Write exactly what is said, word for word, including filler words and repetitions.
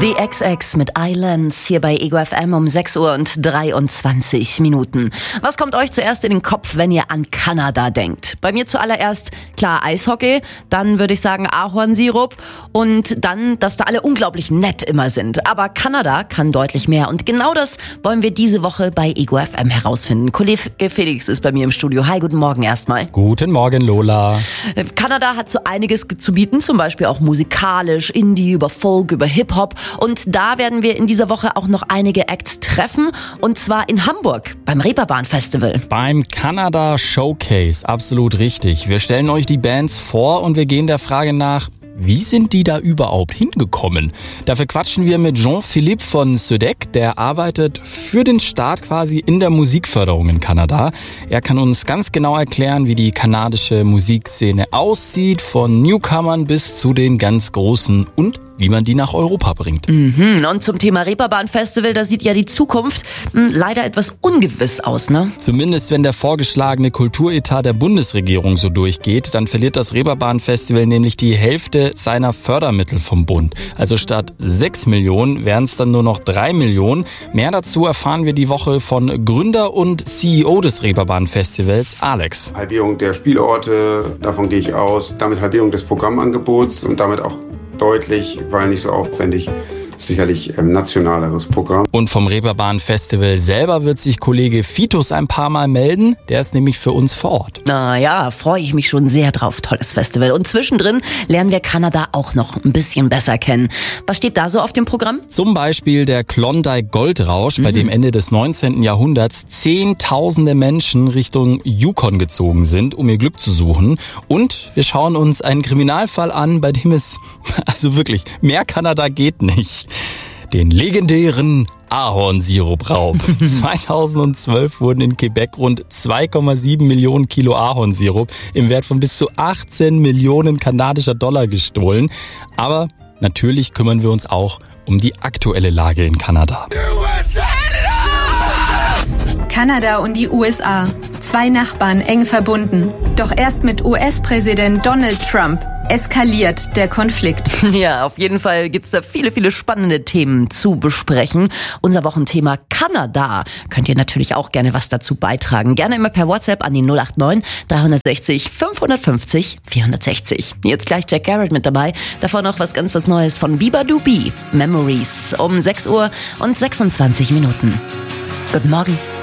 The X X mit Islands hier bei Ego F M um sechs Uhr und dreiundzwanzig Minuten. Was kommt euch zuerst in den Kopf, wenn ihr an Kanada denkt? Bei mir zuallererst, klar, Eishockey, dann würde ich sagen Ahornsirup und dann, dass da alle unglaublich nett immer sind. Aber Kanada kann deutlich mehr und genau das wollen wir diese Woche bei Ego F M herausfinden. Kollege Felix ist bei mir im Studio. Hi, guten Morgen erstmal. Guten Morgen, Lola. Kanada hat so einiges zu bieten, zum Beispiel auch musikalisch, Indie, über Folk, über Hip-Hop. Und da werden wir in dieser Woche auch noch einige Acts treffen. Und zwar in Hamburg beim Reeperbahn Festival. Beim Canada Showcase, absolut richtig. Wir stellen euch die Bands vor und wir gehen der Frage nach, wie sind die da überhaupt hingekommen? Dafür quatschen wir mit Jean-Philippe von Södek, der arbeitet für den Staat quasi in der Musikförderung in Kanada. Er kann uns ganz genau erklären, wie die kanadische Musikszene aussieht, von Newcomern bis zu den ganz Großen und wie man die nach Europa bringt. Mhm. Und zum Thema Reeperbahn Festival, da sieht ja die Zukunft mh, leider etwas ungewiss aus, ne? Zumindest wenn der vorgeschlagene Kulturetat der Bundesregierung so durchgeht, dann verliert das Reeperbahn Festival nämlich die Hälfte seiner Fördermittel vom Bund. Also statt sechs Millionen wären es dann nur noch drei Millionen. Mehr dazu erfahren wir die Woche von Gründer und C E O des Reeperbahn Festivals, Alex. Halbierung der Spielorte, davon gehe ich aus. Damit Halbierung des Programmangebots und damit auch deutlich, weil nicht so aufwendig, sicherlich ähm, nationaleres Programm. Und vom Reeperbahn Festival selber wird sich Kollege Fitus ein paar Mal melden. Der ist nämlich für uns vor Ort. Na ja, freue ich mich schon sehr drauf. Tolles Festival. Und zwischendrin lernen wir Kanada auch noch ein bisschen besser kennen. Was steht da so auf dem Programm? Zum Beispiel der Klondike Goldrausch, mhm. bei dem Ende des neunzehnten Jahrhunderts zehntausende Menschen Richtung Yukon gezogen sind, um ihr Glück zu suchen. Und wir schauen uns einen Kriminalfall an, bei dem es, also wirklich, mehr Kanada geht nicht. Den legendären Ahornsirup-Raub. zweitausendzwölf wurden in Quebec rund zwei Komma sieben Millionen Kilo Ahornsirup im Wert von bis zu achtzehn Millionen kanadischer Dollar gestohlen. Aber natürlich kümmern wir uns auch um die aktuelle Lage in Kanada. Kanada und die U S A. Zwei Nachbarn eng verbunden. Doch erst mit U S-Präsident Donald Trump eskaliert der Konflikt. Ja, auf jeden Fall gibt's da viele, viele spannende Themen zu besprechen. Unser Wochenthema Kanada. Könnt ihr natürlich auch gerne was dazu beitragen. Gerne immer per WhatsApp an die null acht neun drei sechs null fünf fünf null vier sechs null. Jetzt gleich Jack Garrett mit dabei. Davor noch was ganz was Neues von Biba Dubi. Memories um sechs Uhr und sechsundzwanzig Minuten. Guten Morgen.